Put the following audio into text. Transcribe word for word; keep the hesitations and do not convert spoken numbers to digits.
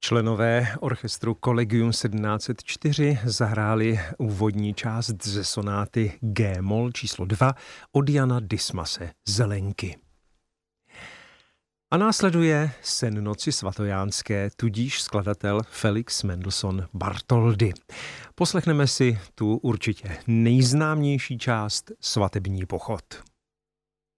Členové orchestru Collegium sedmnáct set čtyři zahráli úvodní část ze sonáty G-moll číslo dva od Jana Dismase Zelenky. A následuje Sen noci svatojánské, tudíž skladatel Felix Mendelssohn Bartholdy. Poslechneme si tu určitě nejznámější část Svatební pochod.